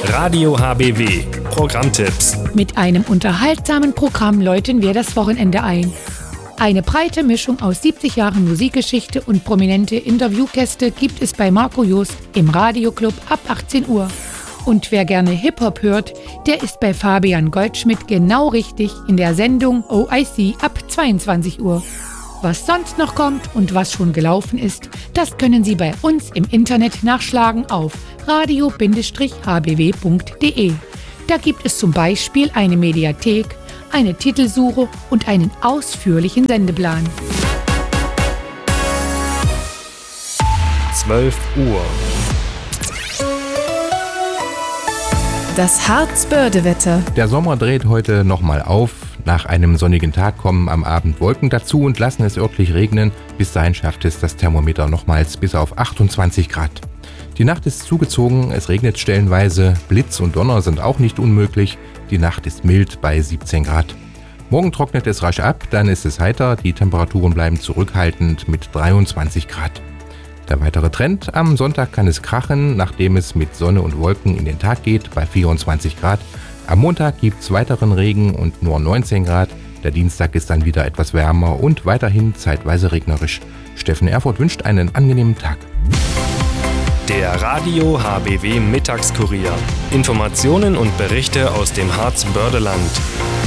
Radio HBW. Programmtipps. Mit einem unterhaltsamen Programm läuten wir das Wochenende ein. Eine breite Mischung aus 70 Jahren Musikgeschichte und prominente Interviewgäste gibt es bei Marco Joost im Radioclub ab 18 Uhr. Und wer gerne Hip-Hop hört, der ist bei Fabian Goldschmidt genau richtig in der Sendung OIC ab 22 Uhr. Was sonst noch kommt und was schon gelaufen ist, das können Sie bei uns im Internet nachschlagen auf radio-hbw.de. Da gibt es zum Beispiel eine Mediathek, eine Titelsuche und einen ausführlichen Sendeplan. 12 Uhr. Das Harzbörde-Wetter. Der Sommer dreht heute nochmal auf. Nach einem sonnigen Tag kommen am Abend Wolken dazu und lassen es örtlich regnen. Bis dahin schafft es das Thermometer nochmals bis auf 28 Grad. Die Nacht ist zugezogen, es regnet stellenweise, Blitz und Donner sind auch nicht unmöglich. Die Nacht ist mild bei 17 Grad. Morgen trocknet es rasch ab, dann ist es heiter, die Temperaturen bleiben zurückhaltend mit 23 Grad. Der weitere Trend: am Sonntag kann es krachen, nachdem es mit Sonne und Wolken in den Tag geht, bei 24 Grad. Am Montag gibt es weiteren Regen und nur 19 Grad. Der Dienstag ist dann wieder etwas wärmer und weiterhin zeitweise regnerisch. Steffen Erfurt wünscht einen angenehmen Tag. Der Radio HBW Mittagskurier. Informationen und Berichte aus dem Harzbördeland.